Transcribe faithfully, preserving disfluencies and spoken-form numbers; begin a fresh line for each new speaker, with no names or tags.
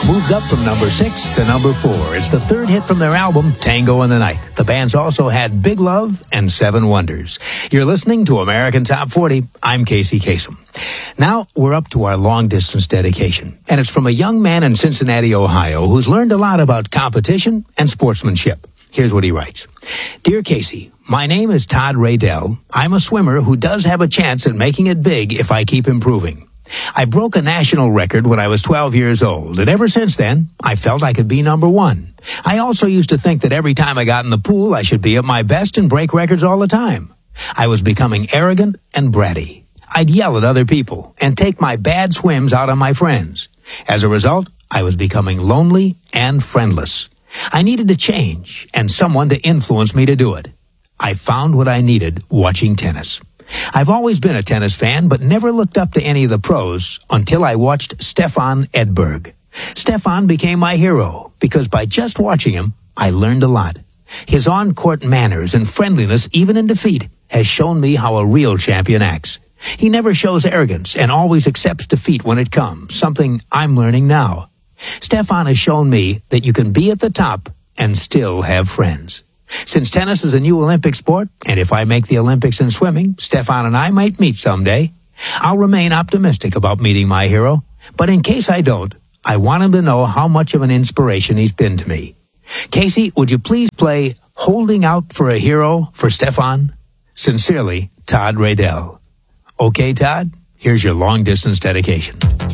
moves up from number six to number four. It's the third hit from their album, Tango in the Night. The band's also had Big Love and Seven Wonders. You're listening to American Top forty. I'm Casey Kasem. Now we're up to our long-distance dedication, and it's from a young man in Cincinnati, Ohio, who's learned a lot about competition and sportsmanship. Here's what he writes. Dear Casey, my name is Todd Raydell. I'm a swimmer who does have a chance at making it big if I keep improving. I broke a national record when I was twelve years old, and ever since then, I felt I could be number one. I also used to think that every time I got in the pool, I should be at my best and break records all the time. I was becoming arrogant and bratty. I'd yell at other people and take my bad swims out on my friends. As a result, I was becoming lonely and friendless. I needed to change and someone to influence me to do it. I found what I needed watching tennis. I've always been a tennis fan, but never looked up to any of the pros until I watched Stefan Edberg. Stefan became my hero because by just watching him, I learned a lot. His on-court manners and friendliness, even in defeat, has shown me how a real champion acts. He never shows arrogance and always accepts defeat when it comes, something I'm learning now. Stefan has shown me that you can be at the top and still have friends. Since tennis is a new Olympic sport, and if I make the Olympics in swimming, Stefan and I might meet someday. I'll remain optimistic about meeting my hero, but in case I don't, I want him to know how much of an inspiration he's been to me. Casey, would you please play Holding Out for a Hero for Stefan? Sincerely, Todd Raydell. Okay, Todd, here's your long-distance dedication.